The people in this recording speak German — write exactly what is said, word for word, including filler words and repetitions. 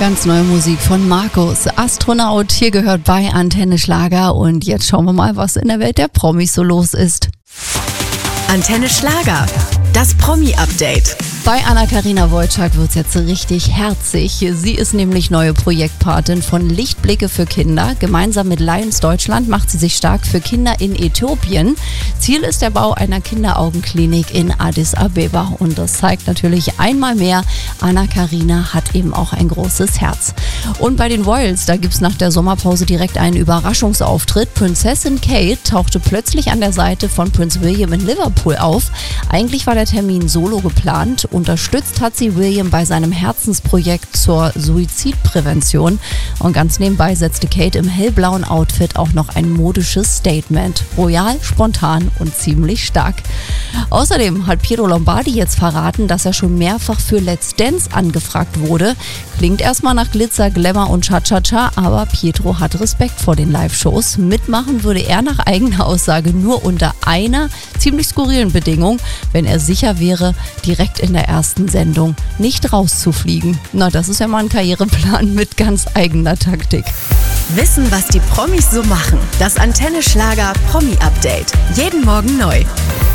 Ganz neue Musik von Markus, Astronaut, hier gehört bei Antenne Schlager und jetzt schauen wir mal, was in der Welt der Promis so los ist. Antenne Schlager, das Promi-Update. Bei Anna-Karina Wojcik wird es jetzt richtig herzig. Sie ist nämlich neue Projektpatin von Lichtblicke für Kinder. Gemeinsam mit Lions Deutschland macht sie sich stark für Kinder in Äthiopien. Ziel ist der Bau einer Kinderaugenklinik in Addis Abeba. Und das zeigt natürlich einmal mehr, Anna-Karina hat eben auch ein großes Herz. Und bei den Royals, da gibt es nach der Sommerpause direkt einen Überraschungsauftritt. Prinzessin Kate tauchte plötzlich an der Seite von Prinz William in Liverpool auf. Eigentlich war der Termin solo geplant. Unterstützt hat sie William bei seinem Herzensprojekt zur Suizidprävention. Und ganz nebenbei setzte Kate im hellblauen Outfit auch noch ein modisches Statement. Royal, spontan und ziemlich stark. Außerdem hat Pietro Lombardi jetzt verraten, dass er schon mehrfach für Let's Dance angefragt wurde. Klingt erstmal nach Glitzer, Glamour und Cha-Cha-Cha, aber Pietro hat Respekt vor den Live-Shows. Mitmachen würde er nach eigener Aussage nur unter einer ziemlich skurrilen Bedingung, wenn er sicher wäre, direkt in der ersten Sendung nicht rauszufliegen. Na, das ist ja mal ein Karriereplan mit ganz eigener Taktik. Wissen, was die Promis so machen. Das Antenne Schlager Promi-Update. Jeden Morgen neu.